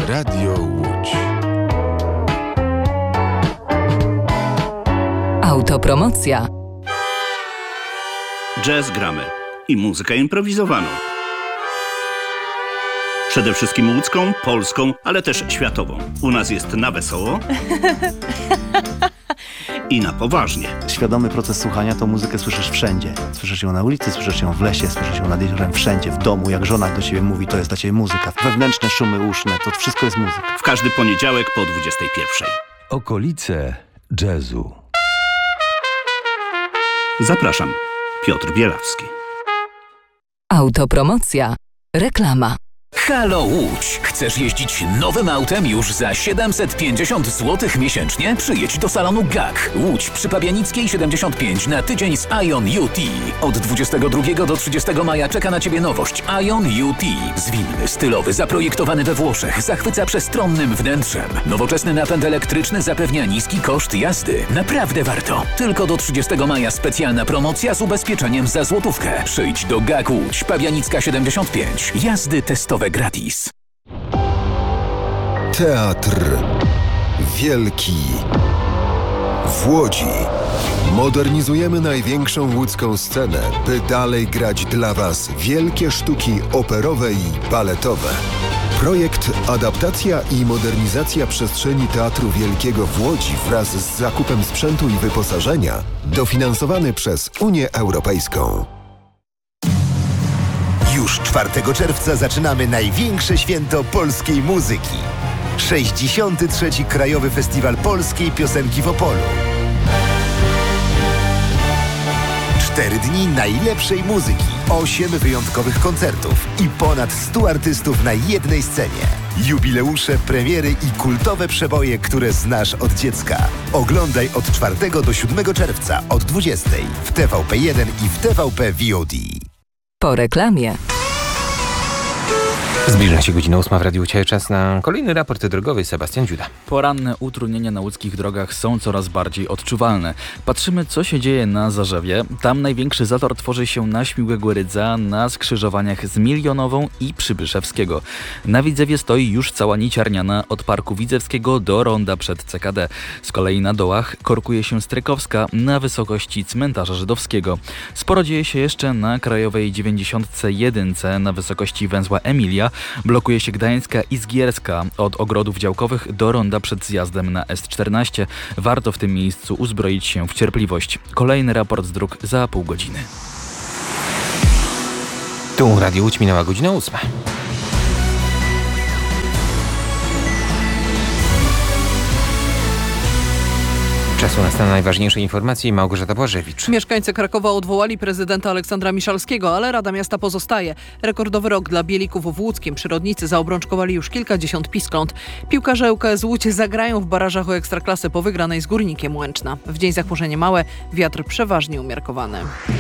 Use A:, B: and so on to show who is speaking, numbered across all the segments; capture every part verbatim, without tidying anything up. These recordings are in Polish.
A: Radio Łódź.
B: Autopromocja.
C: Jazz gramy i muzykę improwizowaną. Przede wszystkim łódzką, polską, ale też światową. U nas jest na wesoło i na poważnie.
D: Świadomy proces słuchania, to muzykę słyszysz wszędzie. Słyszysz ją na ulicy, słyszysz ją w lesie, słyszysz ją nad jeziorem, wszędzie, w domu. Jak żona do ciebie mówi, to jest dla ciebie muzyka. Wewnętrzne szumy uszne, to wszystko jest muzyka.
C: W każdy poniedziałek po dwudziestej pierwszej.
A: Okolice jazzu.
C: Zapraszam, Piotr Bielawski.
B: Autopromocja. Reklama.
E: Halo Łódź! Chcesz jeździć nowym autem już za siedemset pięćdziesiąt złotych miesięcznie? Przyjedź do salonu G A K. Łódź przy Pabianickiej siedemdziesiąt pięć na tydzień z Ion U T. Od dwudziestego drugiego do trzydziestego maja czeka na Ciebie nowość Ion U T. Zwinny, stylowy, zaprojektowany we Włoszech, zachwyca przestronnym wnętrzem. Nowoczesny napęd elektryczny zapewnia niski koszt jazdy. Naprawdę warto. Tylko do trzydziestego maja specjalna promocja z ubezpieczeniem za złotówkę. Przyjdź do G A K Łódź, Pabianicka siedemdziesiąt pięć. Jazdy testowe gratis.
F: Teatr Wielki w Łodzi. Modernizujemy największą łódzką scenę, by dalej grać dla Was wielkie sztuki operowe i baletowe. Projekt Adaptacja i modernizacja przestrzeni Teatru Wielkiego w Łodzi wraz z zakupem sprzętu i wyposażenia dofinansowany przez Unię Europejską.
G: Już czwartego czerwca zaczynamy największe święto polskiej muzyki. sześćdziesiąty trzeci Krajowy Festiwal Polskiej Piosenki w Opolu. Cztery dni najlepszej muzyki, osiem wyjątkowych koncertów i ponad stu artystów na jednej scenie. Jubileusze, premiery i kultowe przeboje, które znasz od dziecka. Oglądaj od czwartego do siódmego czerwca od dwudziestej w T V P jeden i w T V P V O D.
B: Po reklamie.
H: Zbliża się godzina ósma w Radiu Łódź. Czas na kolejny raport drogowy. Sebastian Dziuda.
I: Poranne utrudnienia na łódzkich drogach są coraz bardziej odczuwalne. Patrzymy, co się dzieje na Zarzewie. Tam największy zator tworzy się na Śmiłego Rydza, na skrzyżowaniach z Milionową i Przybyszewskiego. Na Widzewie stoi już cała niciarniana od Parku Widzewskiego do ronda przed C K D. Z kolei na dołach korkuje się Strykowska na wysokości cmentarza żydowskiego. Sporo dzieje się jeszcze na Krajowej dziewięćdziesiąt jeden na wysokości węzła Emilia. Blokuje się Gdańska i Zgierska od ogrodów działkowych do ronda przed zjazdem na S czternaście. Warto w tym miejscu uzbroić się w cierpliwość. Kolejny raport z dróg za pół godziny.
H: Tu Radio Łódź, minęła godzina ósma. Czasu na stan najważniejszej informacji. Małgorzata Błażewicz.
J: Mieszkańcy Krakowa odwołali prezydenta Aleksandra Miszalskiego, ale Rada Miasta pozostaje. Rekordowy rok dla Bielików w Łódzkiem. Przyrodnicy zaobrączkowali już kilkadziesiąt piskląt. Piłkarze U K S Łódź zagrają w barażach o Ekstraklasy po wygranej z Górnikiem Łęczna. W dzień zachmurzenie małe, wiatr przeważnie umiarkowany.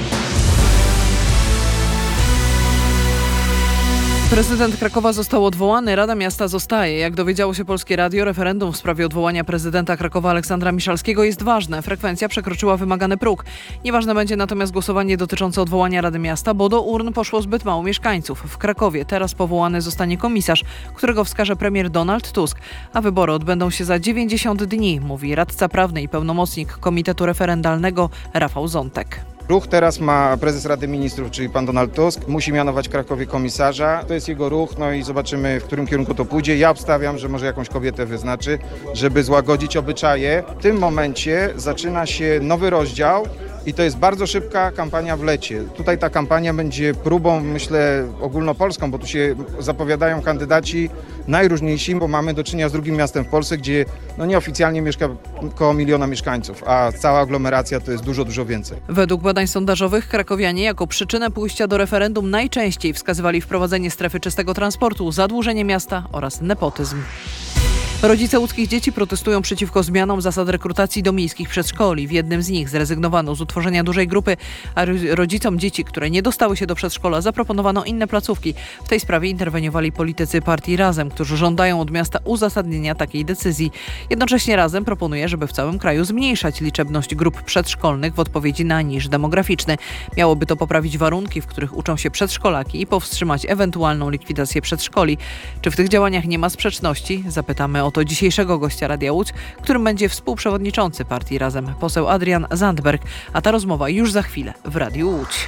J: Prezydent Krakowa został odwołany, Rada Miasta zostaje. Jak dowiedziało się Polskie Radio, referendum w sprawie odwołania prezydenta Krakowa Aleksandra Miszalskiego jest ważne. Frekwencja przekroczyła wymagany próg. Nieważne będzie natomiast głosowanie dotyczące odwołania Rady Miasta, bo do urn poszło zbyt mało mieszkańców. W Krakowie teraz powołany zostanie komisarz, którego wskaże premier Donald Tusk, a wybory odbędą się za dziewięćdziesiąt dni, mówi radca prawny i pełnomocnik Komitetu Referendalnego Rafał Zątek.
K: Ruch teraz ma prezes Rady Ministrów, czyli pan Donald Tusk. Musi mianować w Krakowie komisarza. To jest jego ruch, no i zobaczymy, w którym kierunku to pójdzie. Ja obstawiam, że może jakąś kobietę wyznaczy, żeby złagodzić obyczaje. W tym momencie zaczyna się nowy rozdział i to jest bardzo szybka kampania w lecie. Tutaj ta kampania będzie próbą, myślę, ogólnopolską, bo tu się zapowiadają kandydaci najróżniejsi, bo mamy do czynienia z drugim miastem w Polsce, gdzie no nieoficjalnie mieszka około miliona mieszkańców, a cała aglomeracja to jest dużo, dużo więcej.
J: Według badań sondażowych krakowianie jako przyczynę pójścia do referendum najczęściej wskazywali wprowadzenie strefy czystego transportu, zadłużenie miasta oraz nepotyzm. Rodzice łódzkich dzieci protestują przeciwko zmianom zasad rekrutacji do miejskich przedszkoli. W jednym z nich zrezygnowano z utworzenia dużej grupy, a rodzicom dzieci, które nie dostały się do przedszkola, zaproponowano inne placówki. W tej sprawie interweniowali politycy partii Razem, którzy żądają od miasta uzasadnienia takiej decyzji. Jednocześnie Razem proponuje, żeby w całym kraju zmniejszać liczebność grup przedszkolnych w odpowiedzi na niż demograficzny. Miałoby to poprawić warunki, w których uczą się przedszkolaki i powstrzymać ewentualną likwidację przedszkoli. Czy w tych działaniach nie ma sprzeczności? Zapytamy o to dzisiejszego gościa Radia Łódź, którym będzie współprzewodniczący partii Razem, poseł Adrian Zandberg, a ta rozmowa już za chwilę w Radiu Łódź.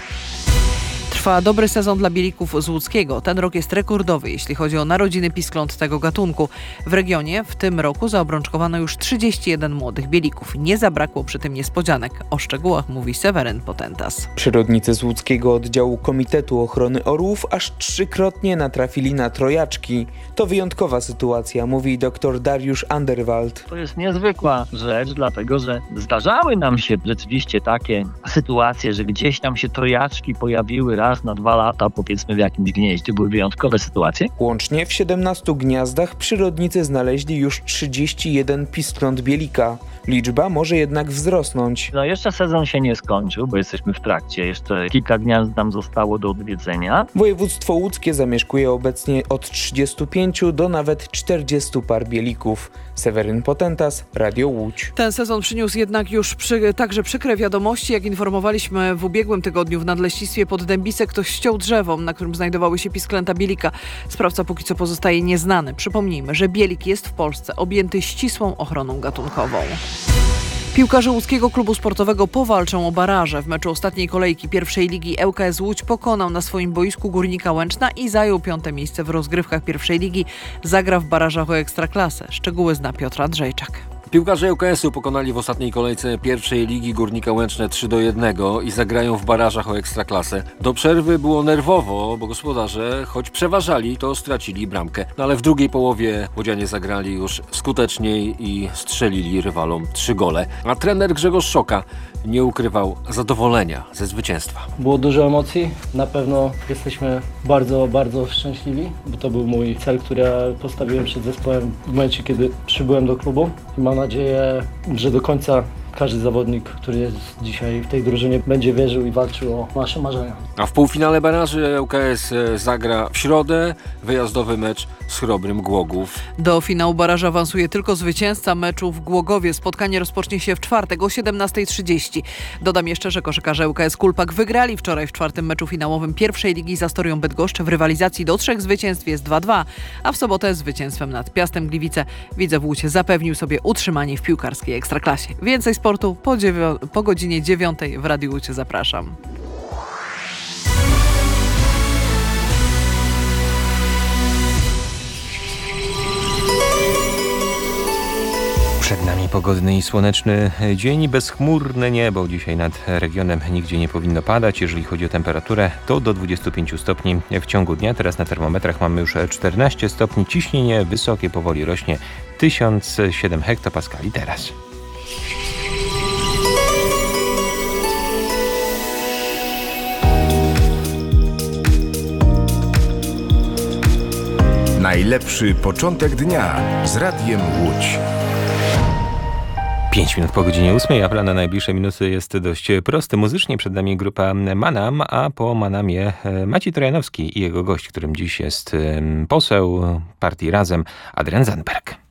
J: Trwa dobry sezon dla bielików z łódzkiego. Ten rok jest rekordowy, jeśli chodzi o narodziny piskląt tego gatunku. W regionie w tym roku zaobrączkowano już trzydzieści jeden młodych bielików. Nie zabrakło przy tym niespodzianek. O szczegółach mówi Seweryn Potentas.
L: Przyrodnicy z łódzkiego oddziału Komitetu Ochrony Orłów aż trzykrotnie natrafili na trojaczki. To wyjątkowa sytuacja, mówi dr Dariusz Anderwald.
M: To jest niezwykła rzecz, dlatego że zdarzały nam się rzeczywiście takie sytuacje, że gdzieś tam się trojaczki pojawiły raz na dwa lata, powiedzmy w jakimś gnieździe. Były wyjątkowe sytuacje.
L: Łącznie w siedemnastu gniazdach przyrodnicy znaleźli już trzydzieści jeden piskląt bielika. Liczba może jednak wzrosnąć.
M: No jeszcze sezon się nie skończył, bo jesteśmy w trakcie. Jeszcze kilka gniazd nam zostało do odwiedzenia.
L: Województwo łódzkie zamieszkuje obecnie od trzydziestu pięciu do nawet czterdziestu par bielików. Seweryn Potentas, Radio Łódź.
J: Ten sezon przyniósł jednak już przy, także przykre wiadomości. Jak informowaliśmy w ubiegłym tygodniu w Nadleśnictwie pod Dębicę, ktoś ściął drzewo, na którym znajdowały się pisklęta bielika. Sprawca póki co pozostaje nieznany. Przypomnijmy, że bielik jest w Polsce objęty ścisłą ochroną gatunkową. Piłkarze łódzkiego klubu sportowego powalczą o baraże. W meczu ostatniej kolejki pierwszej ligi L K S Łódź pokonał na swoim boisku Górnika Łęczna i zajął piąte miejsce w rozgrywkach pierwszej ligi. Zagra w barażach o Ekstraklasę. Szczegóły zna Piotr Andrzejczak.
N: Piłkarze L K S-u pokonali w ostatniej kolejce pierwszej ligi Górnika Łęczne trzy do jednego i zagrają w barażach o Ekstraklasę. Do przerwy było nerwowo, bo gospodarze, choć przeważali, to stracili bramkę. No ale w drugiej połowie łodzianie zagrali już skuteczniej i strzelili rywalom trzy gole. A trener Grzegorz Szoka nie ukrywał zadowolenia ze zwycięstwa.
O: Było dużo emocji. Na pewno jesteśmy bardzo, bardzo szczęśliwi, bo to był mój cel, który ja postawiłem przed zespołem w momencie, kiedy przybyłem do klubu. I mam nadzieję, że do końca każdy zawodnik, który jest dzisiaj w tej drużynie, będzie wierzył i walczył o nasze marzenia.
N: A w półfinale baraży L K S zagra w środę wyjazdowy mecz z Chrobrym Głogów.
J: Do finału baraża awansuje tylko zwycięzca meczu w Głogowie. Spotkanie rozpocznie się w czwartek o siedemnasta trzydzieści. Dodam jeszcze, że koszykarze L K S Kulpak wygrali wczoraj w czwartym meczu finałowym pierwszej ligi z Astorią Bydgoszcz. W rywalizacji do trzech zwycięstw jest dwa dwa, a w sobotę zwycięstwem nad Piastem Gliwice Widzew Łódź zapewnił sobie utrzymanie w piłkarskiej Ekstraklasie. Więcej sportu po, dziewią- po godzinie dziewiątej w Radiu Łódź. Zapraszam.
H: Przed nami pogodny i słoneczny dzień, bezchmurne niebo. Dzisiaj nad regionem nigdzie nie powinno padać. Jeżeli chodzi o temperaturę, to do dwudziestu pięciu stopni w ciągu dnia. Teraz na termometrach mamy już czternaście stopni. Ciśnienie wysokie powoli rośnie, tysiąc siedem hektopaskali teraz.
G: Najlepszy początek dnia z Radiem Łódź.
H: Pięć minut po godzinie ósmej, a plan na najbliższe minuty jest dość prosty. Muzycznie przed nami grupa Manam, a po Manamie Maciej Trojanowski i jego gość, którym dziś jest poseł partii Razem, Adrian Zandberg.